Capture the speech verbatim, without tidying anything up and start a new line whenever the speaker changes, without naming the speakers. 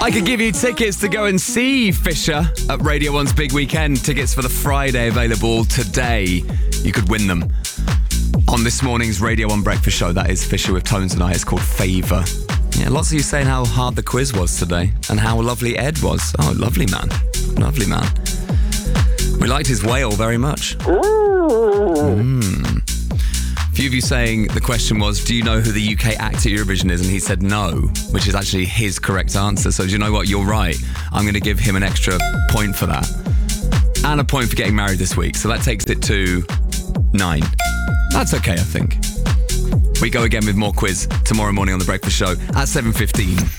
I could give you tickets to go and see Fisher at Radio one's Big Weekend. Tickets for the Friday available today. You could win them on this morning's Radio one Breakfast Show. That is Fisher with Tones and I. It's called Favour. Yeah, lots of you saying how hard the quiz was today and how lovely Ed was. Oh, lovely man. Lovely man. We liked his wail very much. Mm. A few of you saying the question was, do you know who the U K act at Eurovision is? And he said no, which is actually his correct answer. So do you know what? You're right. I'm going to give him an extra point for that. And a point for getting married this week. So that takes it to nine. That's okay, I think. We go again with more quiz tomorrow morning on The Breakfast Show at seven fifteen.